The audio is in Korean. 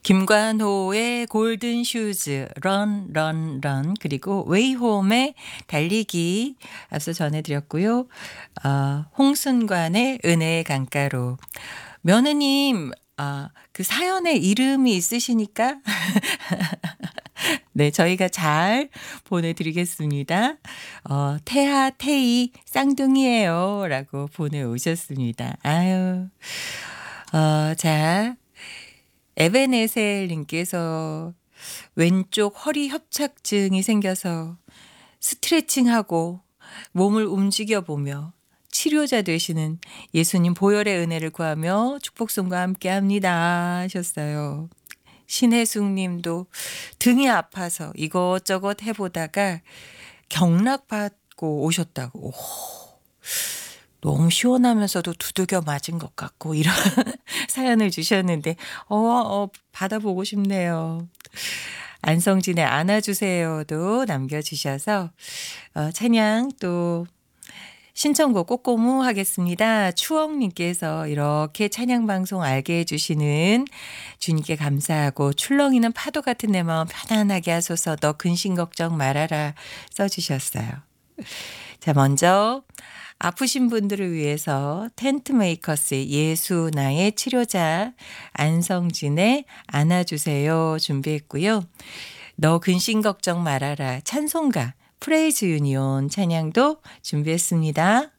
김관호의 골든 슈즈, 런, 런, 런, 그리고 웨이홈의 달리기 앞서 전해드렸고요. 홍순관의 은혜의 강가로. 며느님, 그 사연에 이름이 있으시니까 네, 저희가 잘 보내드리겠습니다. 태하, 태희, 쌍둥이에요. 라고 보내오셨습니다. 아유, 자, 에베네셀님께서 왼쪽 허리 협착증이 생겨서 스트레칭하고 몸을 움직여 보며 치료자 되시는 예수님 보혈의 은혜를 구하며 축복송과 함께 합니다 하셨어요. 신혜숙 님도 등이 아파서 이것저것 해보다가 경락받고 오셨다고. 오, 너무 시원하면서도 두들겨 맞은 것 같고 이런 사연을 주셨는데 받아보고 싶네요. 안성진의 안아주세요도 남겨주셔서 찬양 또 신청곡 꼬꼬무 하겠습니다. 추억님께서 이렇게 찬양방송 알게 해주시는 주님께 감사하고 출렁이는 파도 같은 내 마음 편안하게 하소서 너 근심 걱정 말아라 써주셨어요. 자, 먼저 아프신 분들을 위해서 텐트메이커스의 예수 나의 치료자 안성진의 안아주세요 준비했고요. 너 근심 걱정 말아라 찬송가 프레이즈 유니온 찬양도 준비했습니다.